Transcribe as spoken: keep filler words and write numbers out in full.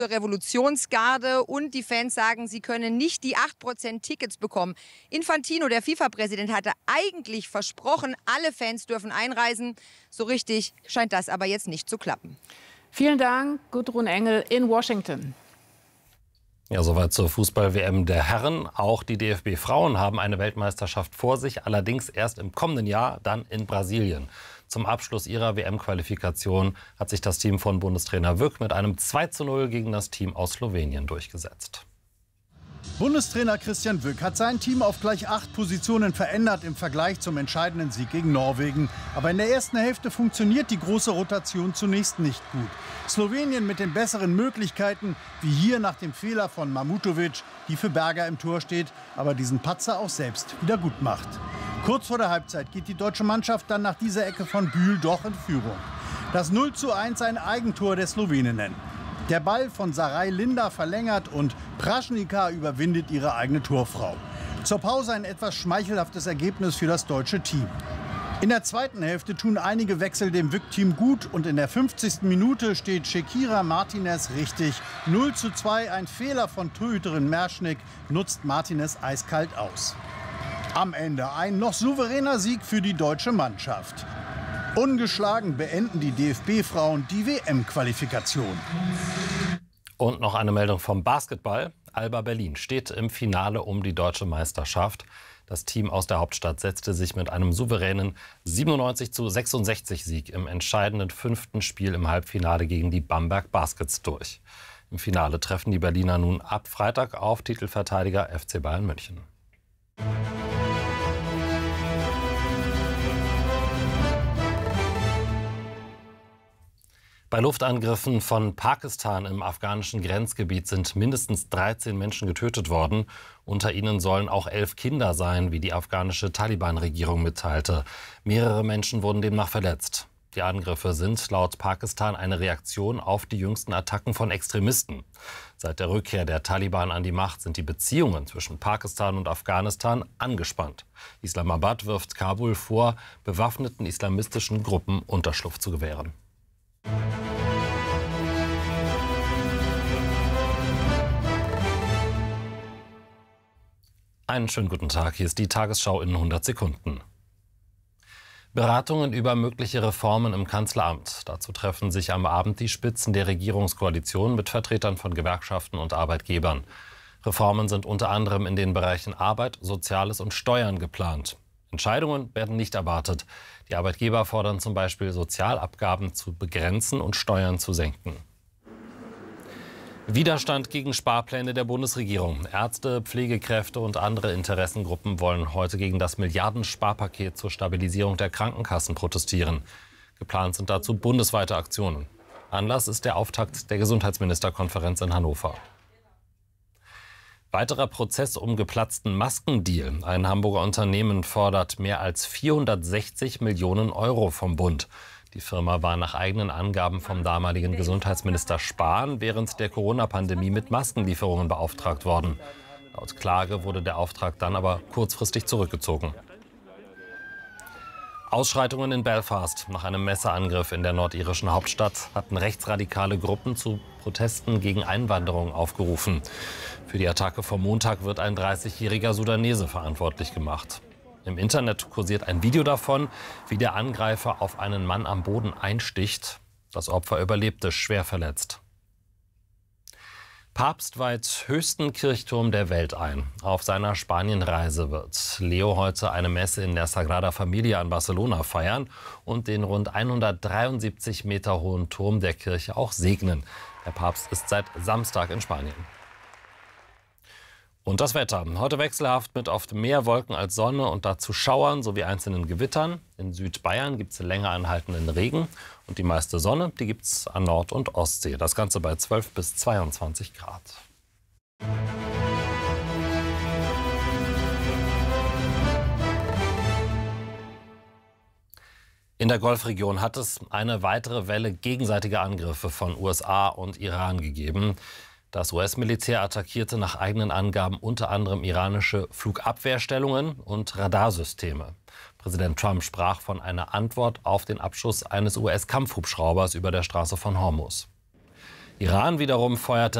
Revolutionsgarde und die Fans sagen, sie können nicht die acht Prozent Tickets bekommen. Infantino, der FIFA-Präsident, hatte eigentlich versprochen, alle Fans dürfen einreisen. So richtig scheint das aber jetzt nicht zu klappen. Vielen Dank, Gudrun Engel in Washington. Ja, soweit zur Fußball-W M der Herren. Auch die D F B-Frauen haben eine Weltmeisterschaft vor sich, allerdings erst im kommenden Jahr, dann in Brasilien. Zum Abschluss ihrer W M-Qualifikation hat sich das Team von Bundestrainer Wück mit einem zwei zu null gegen das Team aus Slowenien durchgesetzt. Bundestrainer Christian Wück hat sein Team auf gleich acht Positionen verändert im Vergleich zum entscheidenden Sieg gegen Norwegen. Aber in der ersten Hälfte funktioniert die große Rotation zunächst nicht gut. Slowenien mit den besseren Möglichkeiten, wie hier nach dem Fehler von Mamutovic, die für Berger im Tor steht, aber diesen Patzer auch selbst wieder gut macht. Kurz vor der Halbzeit geht die deutsche Mannschaft dann nach dieser Ecke von Bühl doch in Führung. Das null zu eins ein Eigentor der Sloweninnen. Der Ball von Sarai Linda verlängert und Praschnika überwindet ihre eigene Torfrau. Zur Pause ein etwas schmeichelhaftes Ergebnis für das deutsche Team. In der zweiten Hälfte tun einige Wechsel dem Wück-Team gut und in der fünfzigsten Minute steht Shakira Martinez richtig. null zu zwei, ein Fehler von Torhüterin Merschnick, nutzt Martinez eiskalt aus. Am Ende ein noch souveräner Sieg für die deutsche Mannschaft. Ungeschlagen beenden die D F B-Frauen die W M-Qualifikation. Und noch eine Meldung vom Basketball. Alba Berlin steht im Finale um die deutsche Meisterschaft. Das Team aus der Hauptstadt setzte sich mit einem souveränen siebenundneunzig zu sechsundsechzig Sieg im entscheidenden fünften Spiel im Halbfinale gegen die Bamberg Baskets durch. Im Finale treffen die Berliner nun ab Freitag auf Titelverteidiger F C Bayern München. Bei Luftangriffen von Pakistan im afghanischen Grenzgebiet sind mindestens dreizehn Menschen getötet worden. Unter ihnen sollen auch elf Kinder sein, wie die afghanische Taliban-Regierung mitteilte. Mehrere Menschen wurden demnach verletzt. Die Angriffe sind laut Pakistan eine Reaktion auf die jüngsten Attacken von Extremisten. Seit der Rückkehr der Taliban an die Macht sind die Beziehungen zwischen Pakistan und Afghanistan angespannt. Islamabad wirft Kabul vor, bewaffneten islamistischen Gruppen Unterschlupf zu gewähren. Einen schönen guten Tag, hier ist die Tagesschau in hundert Sekunden. Beratungen über mögliche Reformen im Kanzleramt. Dazu treffen sich am Abend die Spitzen der Regierungskoalition mit Vertretern von Gewerkschaften und Arbeitgebern. Reformen sind unter anderem in den Bereichen Arbeit, Soziales und Steuern geplant. Entscheidungen werden nicht erwartet. Die Arbeitgeber fordern zum Beispiel, Sozialabgaben zu begrenzen und Steuern zu senken. Widerstand gegen Sparpläne der Bundesregierung. Ärzte, Pflegekräfte und andere Interessengruppen wollen heute gegen das Milliardensparpaket zur Stabilisierung der Krankenkassen protestieren. Geplant sind dazu bundesweite Aktionen. Anlass ist der Auftakt der Gesundheitsministerkonferenz in Hannover. Weiterer Prozess um geplatzten Maskendeal. Ein Hamburger Unternehmen fordert mehr als vierhundertsechzig Millionen Euro vom Bund. Die Firma war nach eigenen Angaben vom damaligen Gesundheitsminister Spahn während der Corona-Pandemie mit Maskenlieferungen beauftragt worden. Laut Klage wurde der Auftrag dann aber kurzfristig zurückgezogen. Ausschreitungen in Belfast. Nach einem Messerangriff in der nordirischen Hauptstadt hatten rechtsradikale Gruppen zu Protesten gegen Einwanderung aufgerufen. Für die Attacke vom Montag wird ein dreißigjähriger Sudanese verantwortlich gemacht. Im Internet kursiert ein Video davon, wie der Angreifer auf einen Mann am Boden einsticht. Das Opfer überlebte schwer verletzt. Papst weiht höchsten Kirchturm der Welt ein. Auf seiner Spanienreise wird Leo heute eine Messe in der Sagrada Familia in Barcelona feiern und den rund hundertdreiundsiebzig Meter hohen Turm der Kirche auch segnen. Der Papst ist seit Samstag in Spanien. Und das Wetter. Heute wechselhaft mit oft mehr Wolken als Sonne und dazu Schauern sowie einzelnen Gewittern. In Südbayern gibt es länger anhaltenden Regen und die meiste Sonne, die gibt es an Nord- und Ostsee. Das Ganze bei zwölf bis zweiundzwanzig Grad. In der Golfregion hat es eine weitere Welle gegenseitiger Angriffe von U S A und Iran gegeben. Das U S-Militär attackierte nach eigenen Angaben unter anderem iranische Flugabwehrstellungen und Radarsysteme. Präsident Trump sprach von einer Antwort auf den Abschuss eines U S-Kampfhubschraubers über der Straße von Hormuz. Iran wiederum feuerte